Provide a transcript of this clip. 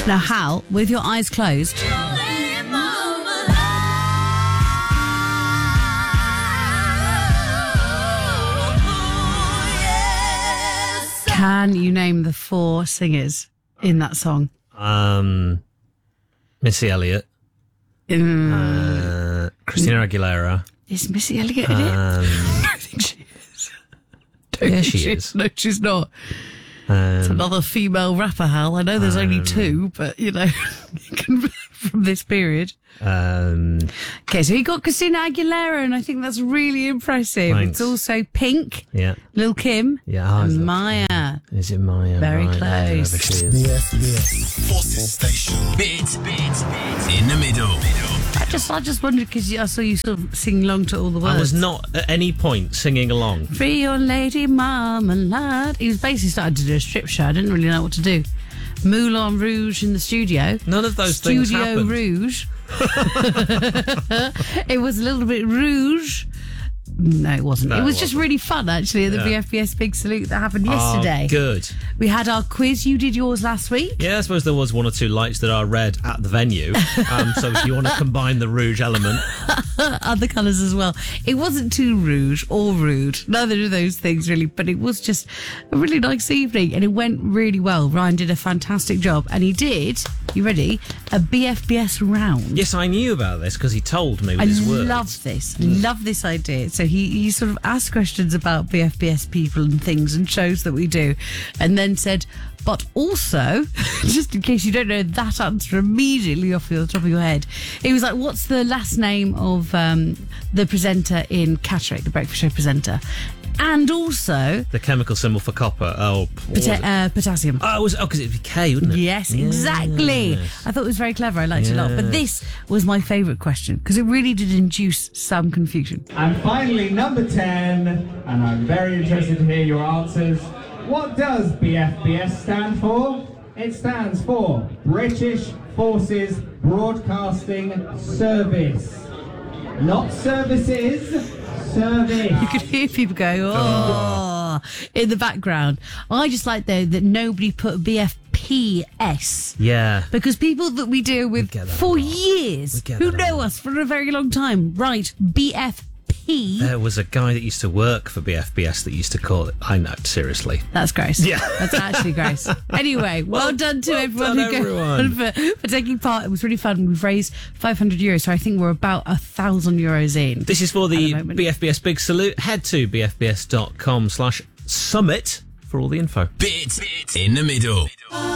Now, Hal, with your eyes closed, can you name the 4 singers in that song? Missy Elliott. Christina Aguilera. Is Missy Elliott in it? I don't think she is. Yeah, she is. No, she's not. It's another female rapper, Hal. I know there's only 2, but, from this period. Okay, so he got Christina Aguilera, and I think that's really impressive. Thanks. It's also Pink, Yeah. Lil' Kim, Yeah. and Maya. Is it Maya? Very Right, close. whoever she is. Forces Station. Beat in the middle. I just wondered, because I saw you sort of sing along to all the words. I was not at any point singing along. Free your lady marmalade. He was basically starting to do a strip show. I didn't really know what to do. Moulin Rouge in the studio. None of those things Studio happened. Rouge. It was a little bit rouge. No, it wasn't. No, it was it just wasn't. really fun, actually, at the Yeah. BFBS Big Salute that happened yesterday. Oh, good. We had our quiz. You did yours last week. Yeah, I suppose there was 1 or 2 lights that are red at the venue. So if you want to combine the rouge element. Other colours as well. It wasn't too rouge or rude. Neither of those things, really. But it was just a really nice evening, and it went really well. Ryan did a fantastic job, and he did, you ready, a BFBS round. Yes, I knew about this because he told me with I his words. love this. I love this idea. So he sort of asked questions about BFBS people and things and shows that we do, and then said, but also, just in case you don't know that answer immediately off the top of your head, he was like, what's the last name of the presenter in Catterick, the breakfast show presenter? And also The chemical symbol for copper. Oh, what was it? potassium. Oh, because it'd be K, wouldn't it? Yes, exactly. Yes. I thought it was very clever. I liked it a lot. But Yes. this was my favourite question because it really did induce some confusion. And finally, number 10, and I'm very interested to hear your answers. What does BFBS stand for? It stands for British Forces Broadcasting Service. Not services, service. You could hear people going, oh, in the background. I just like, though, that nobody put BFPS. Yeah. Because people that we deal with get that for a lot. years, We get who that a know lot. us for a very long time, right, BFP. There was a guy that used to work for BFBS that used to call it. I know, seriously. That's gross. Yeah. That's actually gross. Anyway, well done to everyone done, who everyone. for taking part. It was really fun. We've raised €500, so I think we're about €1,000 in. This is for At the the moment. BFBS Big Salute. Head to bfbs.com/summit for all the info. Beat in the middle.